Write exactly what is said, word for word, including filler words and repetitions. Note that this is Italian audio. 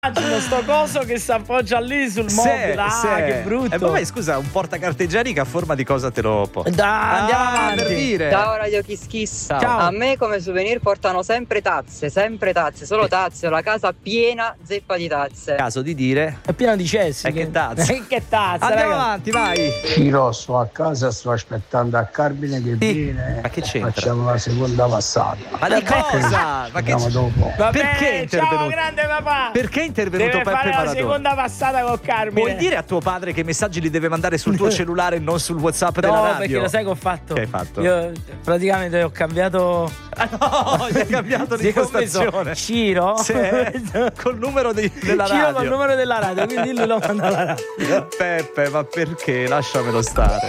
Immagino sto coso che si appoggia lì sul mobile. Ah, sì. che brutto. E poi scusa, un portacarta igienica a forma di cosa te lo può? Da, andiamo ah, avanti. per dire. Ciao Radio Kiss Kiss. Ciao. A me come souvenir portano sempre tazze, sempre tazze, solo tazze. Ho la casa piena zeppa di tazze. Caso di dire. È pieno di cessi. E che tazza. che tazza, Andiamo ragazzi. avanti, vai. Ciro, sto a casa, sto aspettando a Carmine che Sì. viene. Ma che c'entra? Facciamo la seconda passata. Ma di cosa? Ma che Andiamo dopo. Va Perché è bene, intervenuto? ciao grande papà. Perché è intervenuto Deve Peppe fare la Maradona? seconda passata con Carmine. Puoi dire a tuo padre che i messaggi li deve mandare sul tuo cellulare e non sul WhatsApp No, della radio? perché lo sai che ho fatto? Che hai fatto? Io praticamente ho cambiato. Ah, no, hai cambiato di Sì, ho messo impostazione. Ciro. Sì, col numero di- della Ciro radio. col numero della radio, quindi lui lo manda alla radio. Peppe, ma perché? Lasciamelo stare.